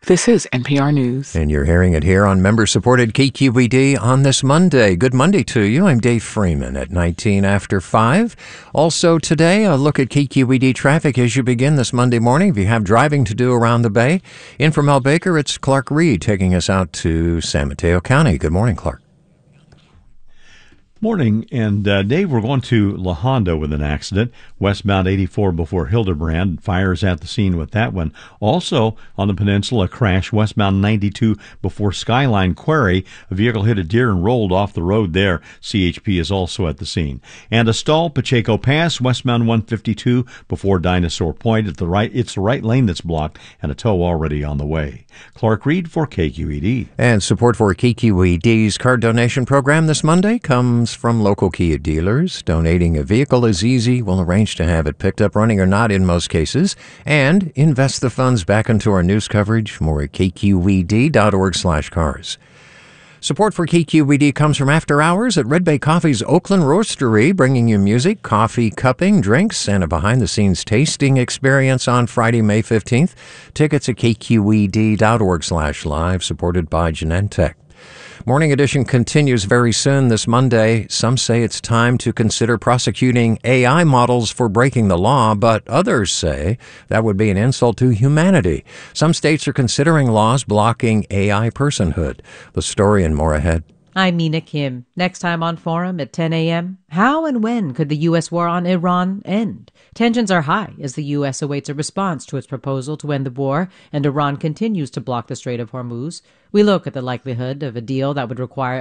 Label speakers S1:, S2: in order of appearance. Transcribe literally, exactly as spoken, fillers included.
S1: This is N P R News.
S2: And you're hearing it here on member-supported K Q E D on this Monday. Good Monday to you. I'm Dave Freeman at nineteen after five. Also today, a look at K Q E D traffic as you begin this Monday morning. If you have driving to do around the Bay. In from Mel Baker, it's Clark Reed taking us out to San Mateo County. Good morning, Clark.
S3: Morning, and uh, Dave, we're going to La Honda with an accident. Westbound eighty-four before Hildebrand. Fires at the scene with that one. Also on the peninsula, a crash westbound ninety-two before Skyline Quarry. A vehicle hit a deer and rolled off the road there. C H P is also at the scene. And a stall, Pacheco Pass, westbound one fifty-two before Dinosaur Point. At the right, it's the right lane that's blocked, and a tow already on the way. Clark Reed for K Q E D.
S2: And support for K Q E D's card donation program this Monday comes from local Kia dealers. Donating a vehicle is easy. We'll arrange to have it picked up running or not in most cases. And invest the funds back into our news coverage. More at k q e d dot org slash cars. Support for K Q E D comes from After Hours at Red Bay Coffee's Oakland Roastery, bringing you music, coffee, cupping, drinks, and a behind-the-scenes tasting experience on Friday, May fifteenth. Tickets at k q e d dot org slash live, supported by Genentech. Morning Edition continues very soon this Monday. Some say it's time to consider prosecuting A I models for breaking the law, but others say that would be an insult to humanity. Some states are considering laws blocking A I personhood. The story and more ahead.
S4: I'm Mina Kim. Next time on Forum at ten a.m., how and when could the U S war on Iran end? Tensions are high as the U S awaits a response to its proposal to end the war, and Iran continues to block the Strait of Hormuz. We look at the likelihood of a deal that would require